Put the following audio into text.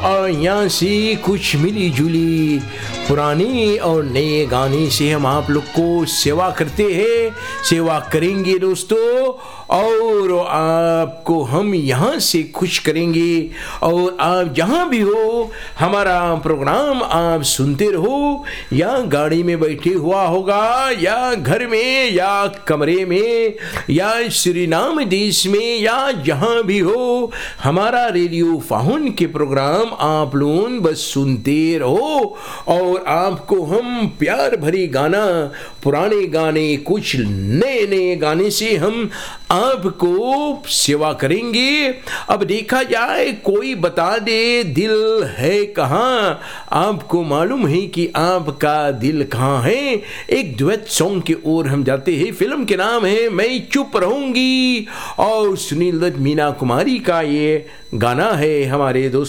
और यहाँ से कुछ मिली जुली पुराने और नए गाने से हम आप लोग को सेवा करते हैं, सेवा करेंगे दोस्तों, और आपको हम यहाँ से खुश करेंगे। और आप जहाँ भी हो हमारा प्रोग्राम आप सुनते रहो, या गाड़ी में बैठे हुआ होगा, या घर में, या कमरे में, या सूरीनाम देश में, या जहाँ भी हो हमारा रेडियो फाहुन के प्रोग्राम आप लोग बस सुनते रहो। और आपको हम प्यार भरी गाना, पुराने गाने, कुछ नए नए गाने से हम आपको सेवा करेंगे। अब देखा जाए, कोई बता दे दिल है कहाँ, आपको मालूम है कि आपका दिल कहाँ है। एक डुएट सॉन्ग की ओर हम जाते हैं। फिल्म के नाम है मैं चुप रहूंगी, और सुनील दत्त, मीना कुमारी का ये गाना है हमारे दोस्त